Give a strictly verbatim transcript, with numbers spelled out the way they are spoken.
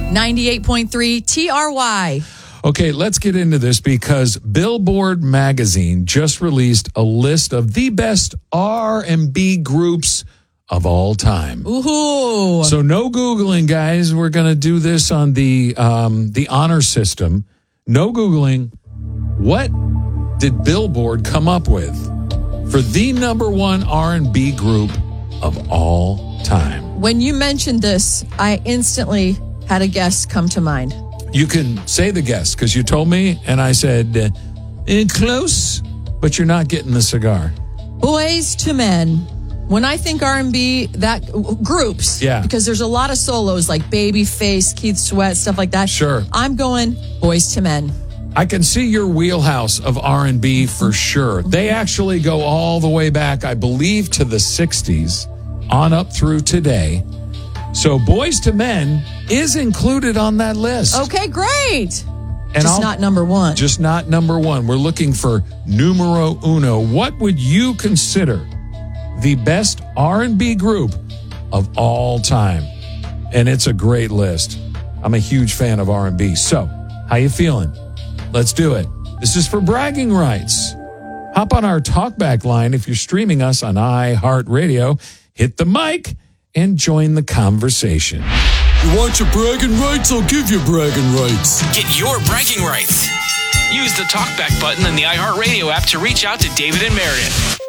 ninety-eight point three T R Y. Okay, let's get into this because Billboard magazine just released a list of the best R and B groups of all time. Ooh. So no Googling, guys. We're going to do this on the um, the honor system. No Googling. What did Billboard come up with for the number one R and B group of all time? When you mentioned this, I instantly had a guess come to mind. You can say the guess because you told me, and I said, uh, eh, close, but you're not getting the cigar. Boys to Men. When I think R and B, that groups, yeah, because there's a lot of solos like Babyface, Keith Sweat, stuff like that. Sure. I'm going Boys to Men. I can see your wheelhouse of R and B for sure. They actually go all the way back, I believe, to the sixties on up through today. So Boys to Men is included on that list. Okay, great. And just I'll, not number one. Just not number one. We're looking for numero uno. What would you consider the best R and B group of all time? And it's a great list. I'm a huge fan of R and B. So, how you feeling? Let's do it. This is for bragging rights. Hop on our talkback line if you're streaming us on iHeartRadio. Hit the mic and join the conversation. You want your bragging rights? I'll give you bragging rights. Get your bragging rights. Use the talkback button in the iHeartRadio app to reach out to David and Meredith.